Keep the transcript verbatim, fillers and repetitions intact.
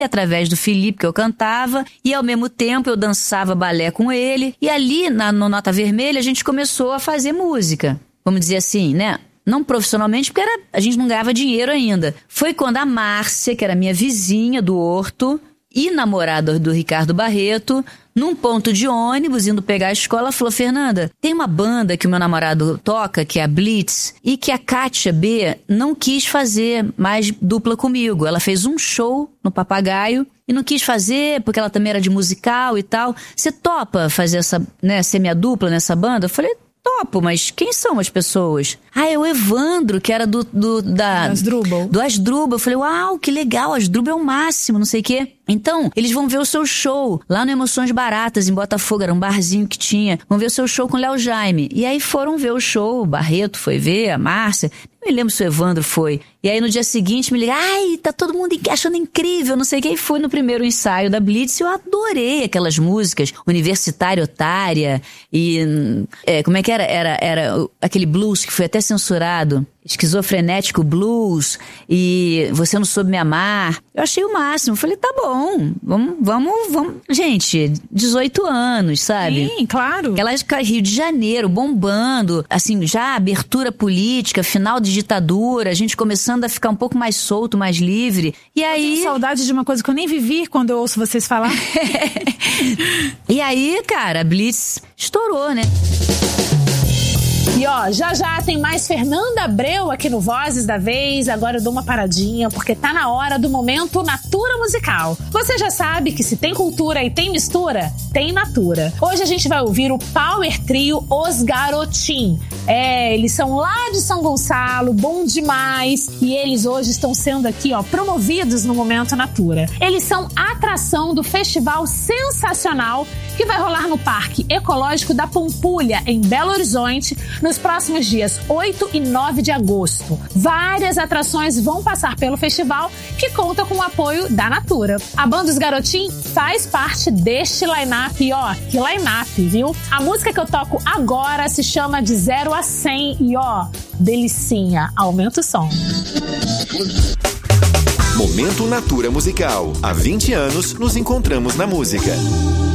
através do Felipe, que eu cantava, e ao mesmo tempo eu dançava balé com ele. E ali, na, no Nota Vermelha, a gente começou a fazer música. Vamos dizer assim, né? Não profissionalmente, porque era, a gente não ganhava dinheiro ainda. Foi quando a Márcia, que era minha vizinha do Horto, e namorada do Ricardo Barreto, num ponto de ônibus, indo pegar a escola, falou: Fernanda, tem uma banda que o meu namorado toca, que é a Blitz, e que a Kátia B não quis fazer mais dupla comigo. Ela fez um show no Papagaio e não quis fazer, porque ela também era de musical e tal. Você topa fazer essa, né, ser minha dupla nessa banda? Eu falei: topo, mas quem são as pessoas? Ah, é o Evandro, que era do... do da, Asdrubal. Do Asdrubal. Eu falei: uau, que legal, Asdrubal é o máximo, não sei o quê. Então, eles vão ver o seu show lá no Emoções Baratas, em Botafogo, era um barzinho que tinha. Vão ver o seu show com o Léo Jaime. E aí foram ver o show, o Barreto foi ver, a Márcia. Não me lembro se o Evandro foi. E aí no dia seguinte me liga: ai, tá todo mundo achando incrível, não sei o que. E fui no primeiro ensaio da Blitz e eu adorei aquelas músicas. Universitária Otária e... É, como é que era? Era, era aquele blues que foi até censurado. Esquizofrenético Blues e Você Não Soube Me Amar. Eu achei o máximo. Falei: tá bom, vamos, vamos, vamos. Gente, dezoito anos, sabe? Sim, claro. Aquela época, Rio de Janeiro, bombando, assim, já abertura política, final de ditadura, a gente começando a ficar um pouco mais solto, mais livre. E aí... Eu tenho saudade de uma coisa que eu nem vivi quando eu ouço vocês falar. E aí, cara, a Blitz estourou, né? E ó, já já tem mais Fernanda Abreu aqui no Vozes da Vez. Agora eu dou uma paradinha, porque tá na hora do momento Natura Musical. Você já sabe que se tem cultura e tem mistura, tem Natura. Hoje a gente vai ouvir o Power Trio Os Garotim. É, eles são lá de São Gonçalo, bom demais. E eles hoje estão sendo aqui, ó, promovidos no momento Natura. Eles são atração do festival sensacional que vai rolar no Parque Ecológico da Pampulha, em Belo Horizonte, nos próximos dias oito e nove de agosto. Várias atrações vão passar pelo festival, que conta com o apoio da Natura. A banda Os Garotim faz parte deste line-up, e ó, que line-up, viu? A música que eu toco agora se chama De Zero a cem, e ó, delicinha, aumenta o som. Momento Natura Musical. Há vinte anos nos encontramos na música.